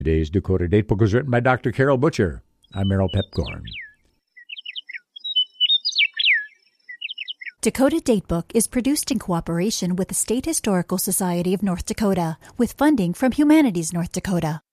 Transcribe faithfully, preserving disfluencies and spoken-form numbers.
Today's Dakota Datebook was written by Doctor Carol Butcher. I'm Errol Pepcorn. Dakota Datebook is produced in cooperation with the State Historical Society of North Dakota, with funding from Humanities North Dakota.